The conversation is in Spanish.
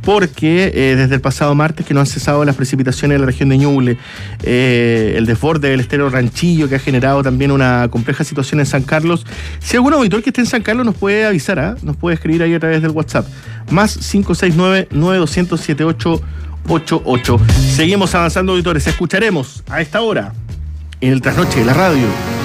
porque desde el pasado martes que no han cesado las precipitaciones en la región de Ñuble, el desborde del estero Ranchillo, que ha generado también una compleja situación en San Carlos. Si algún auditor que esté en San Carlos nos puede avisar, nos puede escribir ahí a través del WhatsApp, más 569-9200-7888. Seguimos avanzando, auditores. Escucharemos a esta hora, en el trasnoche de la radio,